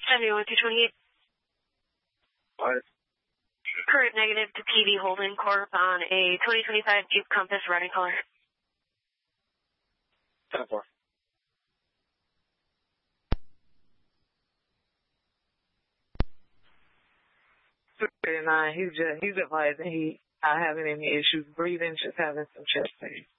71-228. What? Current negative to PV Holden Corp on a 2025 Jeep Compass running color. 10-4. He's advising he's not having any issues breathing, just having some chest pain.